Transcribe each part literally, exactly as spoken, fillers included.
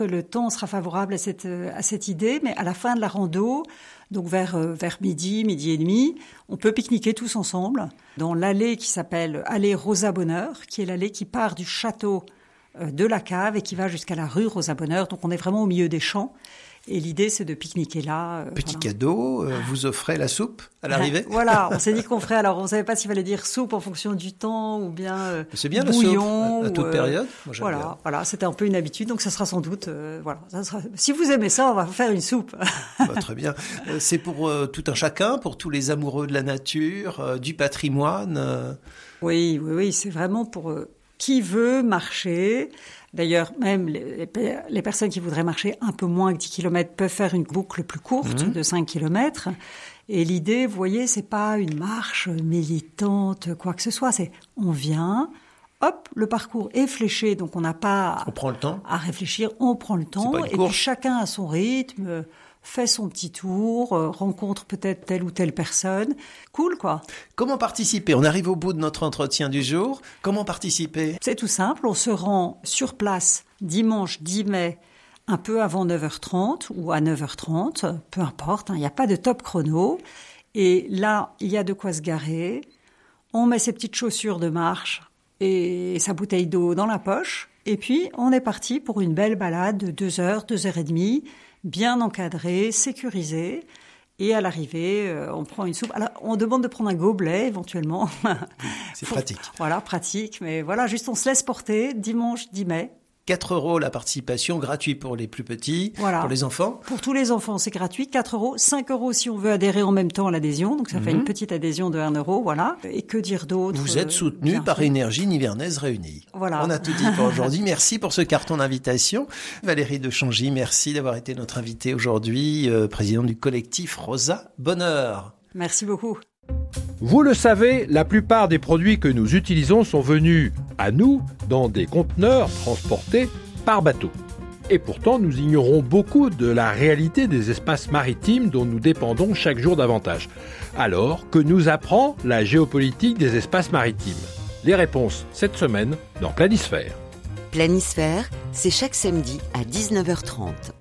Le temps sera favorable à cette, à cette idée, mais à la fin de la rando, donc vers, vers midi, midi et demi, on peut pique-niquer tous ensemble dans l'allée qui s'appelle Allée Rosa Bonheur, qui est l'allée qui part du château de la Cave et qui va jusqu'à la rue Rosa Bonheur. Donc on est vraiment au milieu des champs. Et l'idée, c'est de pique-niquer là. Euh, Petit voilà. cadeau, euh, vous offrez la soupe à l'arrivée. Voilà, on s'est dit qu'on ferait. Alors, on ne savait pas s'il fallait dire soupe en fonction du temps ou bien euh, c'est bien bouillon. La soupe, à, à toute ou, euh, période. Moi, j'aime voilà, bien. voilà, c'était un peu une habitude, donc ça sera sans doute. Euh, voilà, ça sera... Si vous aimez ça, on va faire une soupe. Bah, très bien. Euh, c'est pour euh, tout un chacun, pour tous les amoureux de la nature, euh, du patrimoine. Euh... Oui, oui, oui, c'est vraiment pour euh, qui veut marcher. D'ailleurs, même les, les personnes qui voudraient marcher un peu moins que dix kilomètres peuvent faire une boucle plus courte mmh. de cinq kilomètres. Et l'idée, vous voyez, c'est pas une marche militante, quoi que ce soit. C'est on vient, hop, le parcours est fléché, donc on n'a pas on prend le temps. à réfléchir, on prend le temps. Et puis chacun à son rythme, fait son petit tour, euh, rencontre peut-être telle ou telle personne. Cool, quoi. Comment participer ? On arrive au bout de notre entretien du jour. Comment participer ? C'est tout simple. On se rend sur place dimanche dix mai, un peu avant neuf heures trente ou à neuf heures trente, peu importe. Il hein, n'y a pas de top chrono. Et là, il y a de quoi se garer. On met ses petites chaussures de marche et sa bouteille d'eau dans la poche. Et puis, on est parti pour une belle balade de deux heures, deux heures et demie, bien encadré, sécurisé. Et à l'arrivée, euh, on prend une soupe. Alors, on demande de prendre un gobelet, éventuellement. C'est Faut, pratique. Voilà, pratique. Mais voilà, juste on se laisse porter dimanche dix mai. quatre euros la participation, gratuit pour les plus petits, voilà. Pour les enfants. Pour tous les enfants, c'est gratuit, quatre euros. cinq euros si on veut adhérer en même temps à l'adhésion. Donc, ça mmh. fait une petite adhésion de un euro, voilà. Et que dire d'autre ? Vous êtes soutenu euh, par fait. Énergie Nivernaise Réunie. Voilà. On a tout dit pour aujourd'hui. Merci pour ce carton d'invitation. Valérie de Changy, merci d'avoir été notre invitée aujourd'hui, euh, présidente du collectif Rosa Bonheur. Merci beaucoup. Vous le savez, la plupart des produits que nous utilisons sont venus à nous dans des conteneurs transportés par bateau. Et pourtant, nous ignorons beaucoup de la réalité des espaces maritimes dont nous dépendons chaque jour davantage. Alors, que nous apprend la géopolitique des espaces maritimes ? Les réponses cette semaine dans Planisphère. Planisphère, c'est chaque samedi à dix-neuf heures trente.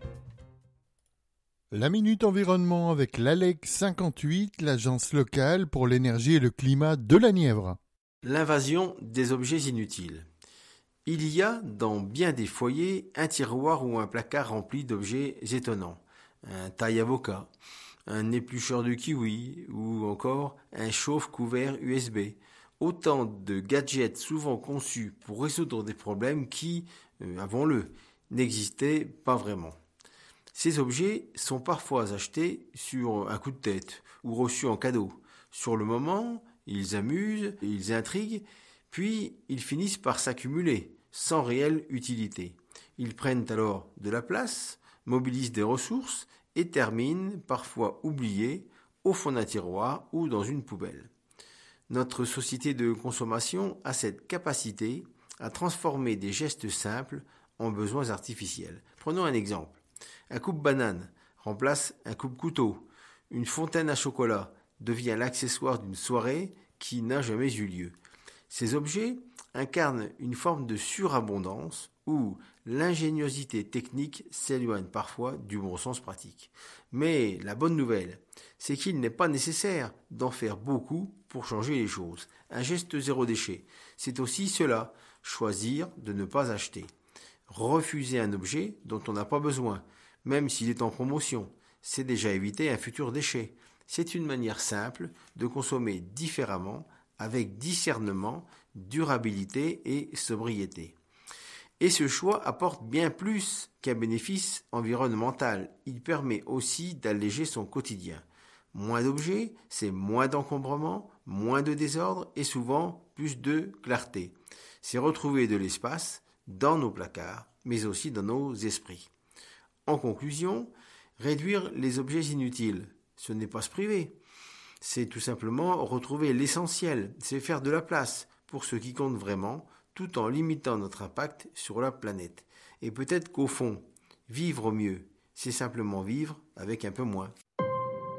La Minute Environnement avec l'A L E C cinquante-huit, l'agence locale pour l'énergie et le climat de la Nièvre. L'invasion des objets inutiles. Il y a dans bien des foyers un tiroir ou un placard rempli d'objets étonnants. Un taille-avocat, un éplucheur de kiwi ou encore un chauffe-couvert U S B. Autant de gadgets souvent conçus pour résoudre des problèmes qui, euh, avouons-le, n'existaient pas vraiment. Ces objets sont parfois achetés sur un coup de tête ou reçus en cadeau. Sur le moment, ils amusent, ils intriguent, puis ils finissent par s'accumuler, sans réelle utilité. Ils prennent alors de la place, mobilisent des ressources et terminent, parfois oubliés, au fond d'un tiroir ou dans une poubelle. Notre société de consommation a cette capacité à transformer des gestes simples en besoins artificiels. Prenons un exemple. Un coupe-banane remplace un coupe-couteau. Une fontaine à chocolat devient l'accessoire d'une soirée qui n'a jamais eu lieu. Ces objets incarnent une forme de surabondance où l'ingéniosité technique s'éloigne parfois du bon sens pratique. Mais la bonne nouvelle, c'est qu'il n'est pas nécessaire d'en faire beaucoup pour changer les choses. Un geste zéro déchet, c'est aussi cela, choisir de ne pas acheter. Refuser un objet dont on n'a pas besoin, même s'il est en promotion, c'est déjà éviter un futur déchet. C'est une manière simple de consommer différemment, avec discernement, durabilité et sobriété. Et ce choix apporte bien plus qu'un bénéfice environnemental. Il permet aussi d'alléger son quotidien. Moins d'objets, c'est moins d'encombrement, moins de désordre et souvent plus de clarté. C'est retrouver de l'espace dans nos placards, mais aussi dans nos esprits. En conclusion, réduire les objets inutiles, ce n'est pas se priver. C'est tout simplement retrouver l'essentiel, c'est faire de la place pour ce qui compte vraiment, tout en limitant notre impact sur la planète. Et peut-être qu'au fond, vivre mieux, c'est simplement vivre avec un peu moins.